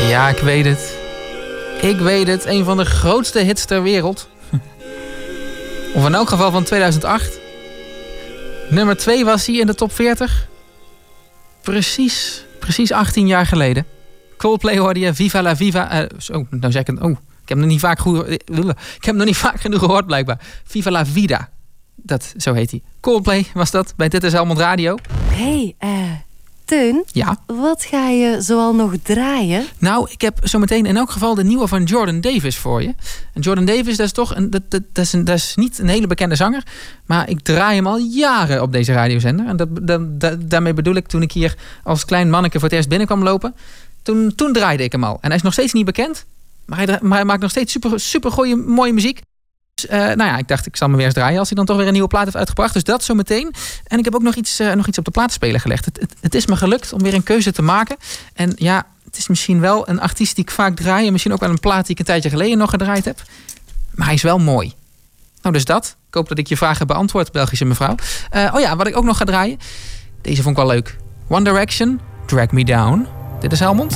Ja, ik weet het. Ik weet het. Een van de grootste hits ter wereld. Of in elk geval van 2008. Nummer 2 was hij in de top 40. Precies 18 jaar geleden. Coldplay hoorde je. Viva la Viva. Nou zeg ik het. Ik heb hem nog niet vaak genoeg gehoord blijkbaar. Viva la Vida. Zo heet hij. Coldplay was dat bij Dit is Helmond Radio. Hey, Teun, ja? Wat ga je zoal nog draaien? Nou, ik heb zometeen in elk geval de nieuwe van Jordan Davis voor je. En Jordan Davis, dat is toch dat is niet een hele bekende zanger. Maar ik draai hem al jaren op deze radiozender. En daarmee bedoel ik, toen ik hier als klein manneke voor het eerst binnenkwam lopen. Toen draaide ik hem al. En hij is nog steeds niet bekend. Maar hij maakt nog steeds super goeie, mooie muziek. Dus, ik dacht, ik zal me weer eens draaien als hij dan toch weer een nieuwe plaat heeft uitgebracht. Dus dat zometeen. En ik heb ook nog iets op de platenspeler gelegd. Het is me gelukt om weer een keuze te maken. En ja, het is misschien wel een artiest die ik vaak draai. En misschien ook wel een plaat die ik een tijdje geleden nog gedraaid heb. Maar hij is wel mooi. Nou, dus dat. Ik hoop dat ik je vragen beantwoord, Belgische mevrouw. Wat ik ook nog ga draaien. Deze vond ik wel leuk. One Direction, Drag Me Down. Dit is Helmond.